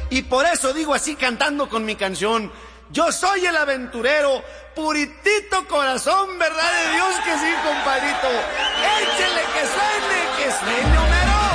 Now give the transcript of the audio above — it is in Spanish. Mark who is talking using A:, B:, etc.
A: y por eso digo así cantando con mi canción. Yo soy el aventurero, puritito corazón, verdad de Dios que sí, compadrito. Échele que suene, hombre.